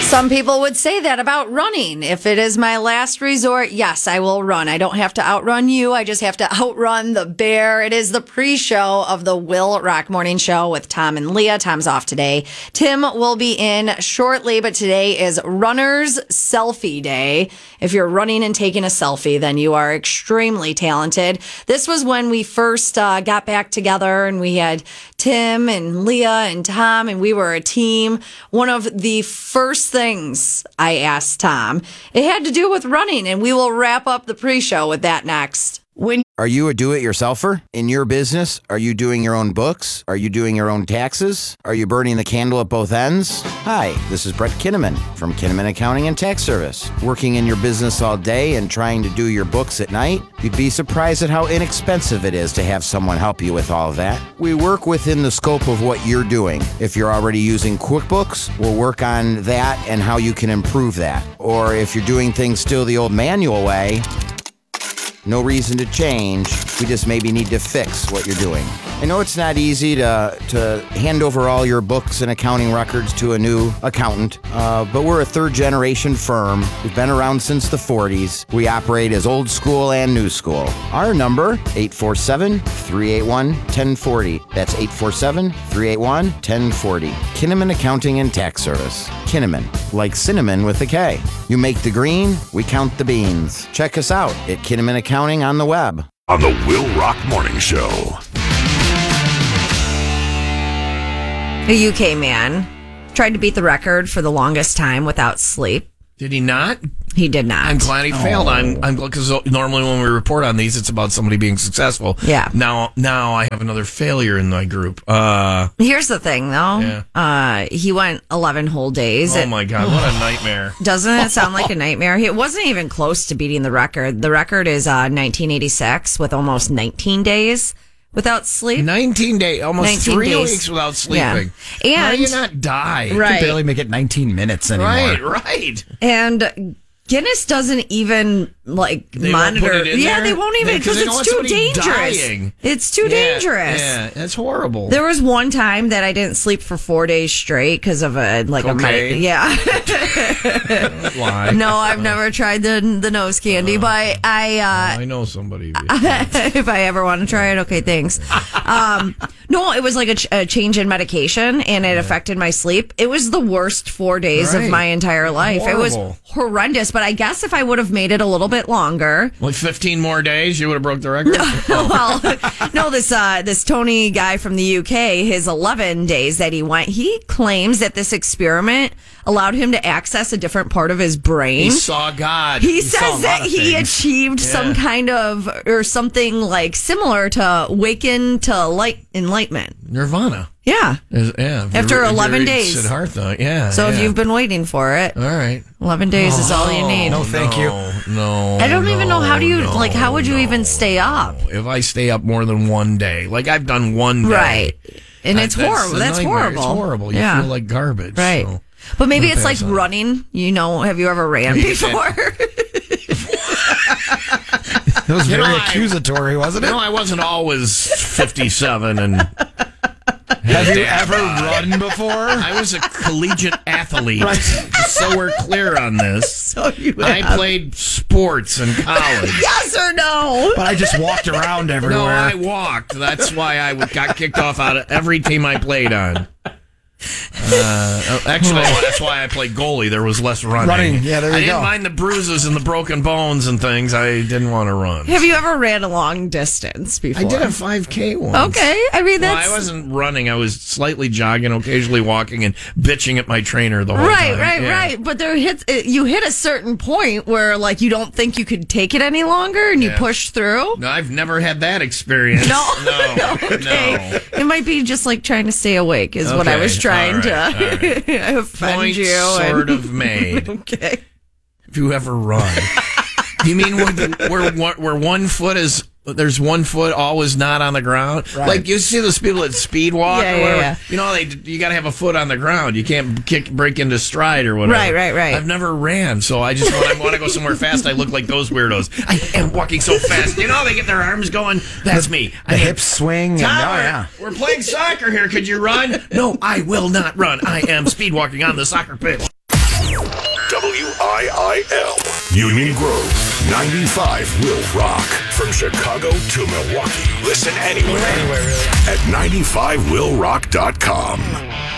Some people would say that about running. If it is my last resort, yes, I will run. I don't have to outrun you. I just have to outrun the bear. It is the pre-show of the Will Rock Morning Show with Tom and Leah. Tom's off today. Tim will be in shortly, but today is Runner's Selfie Day. If you're running and taking a selfie, then you are extremely talented. This was when we first got back together, and we had Tim and Leah and Tom, and we were a team. One of the first things I asked Tom, it had to do with running, and we will wrap up the pre-show with that next. Are you a do-it-yourselfer in your business? Are you doing your own books? Are you doing your own taxes? Are you burning the candle at both ends? Hi, this is Brett Kinnaman from Kinnaman Accounting and Tax Service. Working in your business all day and trying to do your books at night? You'd be surprised at how inexpensive it is to have someone help you with all of that. We work within the scope of what you're doing. If you're already using QuickBooks, we'll work on that and how you can improve that. Or if you're doing things still the old manual way, no reason to change. We just maybe need to fix what you're doing. I know it's not easy to hand over all your books and accounting records to a new accountant, but we're a third-generation firm. We've been around since the 40s. We operate as old school and new school. Our number, 847-381-1040. That's 847-381-1040. Kinnaman Accounting and Tax Service. Kinnaman, like cinnamon with a K. You make the green, we count the beans. Check us out at Kinnaman Accounting on the web. On the Will Rock Morning Show. A UK man tried to beat the record for the longest time without sleep. Did he not? He did not. I'm glad he failed. I'm glad, because normally when we report on these, it's about somebody being successful. Yeah. Now I have another failure in my group. Here's the thing, though. Yeah. He went 11 whole days. Oh my God, what a nightmare! Doesn't it sound like a nightmare? It wasn't even close to beating the record. The record is 1986 with almost 19 days without sleep. 19 days, almost 19 3 days. weeks without sleeping. Yeah. And how do you not die? Right. You can barely make it 19 minutes anymore. Right. And Guinness doesn't even they monitor. Won't put it in there? They won't even, because it's too dangerous. Dying. It's too dangerous. Yeah, that's horrible. There was one time that I didn't sleep for 4 days straight because of a yeah. Why? No, I've never tried the nose candy, but I know somebody. If I ever want to try it, okay, thanks. No, it was like a change in medication, and it affected my sleep. It was the worst 4 days of my entire life. Horrible. It was horrendous, but I guess if I would have made it a little bit longer, like 15 more days, you would have broke the record. Well, no, this Tony guy from the UK, his 11 days that he went, he claims that this experiment allowed him to access a different part of his brain. He saw God. He says that he achieved some kind of, or something like similar to waken to enlightenment. Nirvana. Yeah. After 11 days. Siddhartha, yeah. So if you've been waiting for it. All right. 11 days is all you need. No, thank you. No. I don't even know, how do you, how would you even stay up? If I stay up more than 1 day. Like I've done 1 day. Right. And it's horrible. That's horrible. It's horrible. You feel like garbage. Right. So. But maybe it's like running. Have you ever ran before? It was very accusatory, wasn't it? No, I wasn't always 57 and... Have you ever run before? I was a collegiate athlete, so we're clear on this. So I played sports in college. Yes or no? But I just walked around everywhere. No, I walked. That's why I got kicked off out of every team I played on. Actually, that's why I played goalie. There was less running. Yeah, there you go. I didn't mind the bruises and the broken bones and things. I didn't want to run. Have you ever ran a long distance before? I did a 5K once. Okay, I mean that's. Well, I wasn't running. I was slightly jogging, occasionally walking, and bitching at my trainer the whole time. Right. But you hit a certain point where like you don't think you could take it any longer, and you push through. No, I've never had that experience. No. Okay. It might be just like trying to stay awake is what I was trying to offend Point you. Sort of made. Okay. Have you ever run? You mean where 1 foot is? There's 1 foot always not on the ground. Right. Like you see those people that speed walk. Yeah. You know, you got to have a foot on the ground. You can't break into stride or whatever. Right. I've never ran, so I just when I want to go somewhere fast, I look like those weirdos. I am walking so fast. You know, they get their arms going. That's me. The hips swing. Tyler, we're playing soccer here. Could you run? No, I will not run. I am speed walking on the soccer pitch. WIIL. Union Grove, 95 will rock. From Chicago to Milwaukee. Listen anywhere. At 95willrock.com.